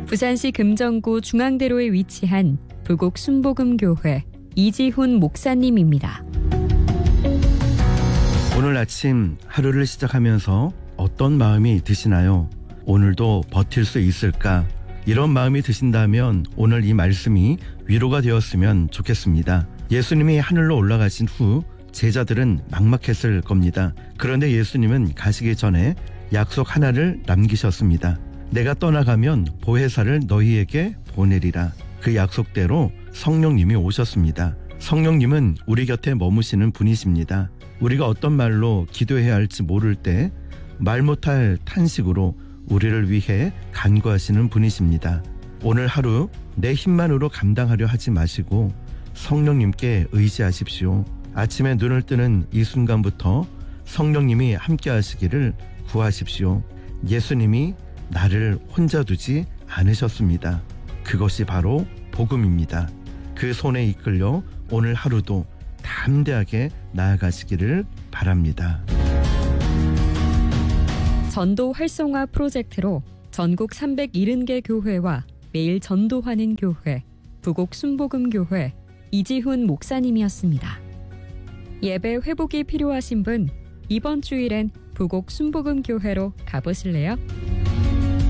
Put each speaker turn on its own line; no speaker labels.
부산시 금정구 중앙대로에 위치한 부곡 순복음교회 이지훈 목사님입니다.
오늘 아침 하루를 시작하면서 어떤 마음이 드시나요? 오늘도 버틸 수 있을까? 이런 마음이 드신다면 오늘 이 말씀이 위로가 되었으면 좋겠습니다. 예수님이 하늘로 올라가신 후 제자들은 막막했을 겁니다. 그런데 예수님은 가시기 전에 약속 하나를 남기셨습니다. 내가 떠나가면 보혜사를 너희에게 보내리라. 그 약속대로 성령님이 오셨습니다. 성령님은 우리 곁에 머무시는 분이십니다. 우리가 어떤 말로 기도해야 할지 모를 때 말 못할 탄식으로 우리를 위해 간구하시는 분이십니다. 오늘 하루 내 힘만으로 감당하려 하지 마시고 성령님께 의지하십시오. 아침에 눈을 뜨는 이 순간부터 성령님이 함께 하시기를 구하십시오. 예수님이 나를 혼자 두지 않으셨습니다. 그것이 바로 복음입니다. 그 손에 이끌려 오늘 하루도 담대하게 나아가시기를 바랍니다.
전도 활성화 프로젝트로 전국 370개 교회와 매일 전도하는 교회, 부곡 순복음교회 이지훈 목사님이었습니다. 예배 회복이 필요하신 분, 이번 주일엔 부곡 순복음교회로 가보실래요?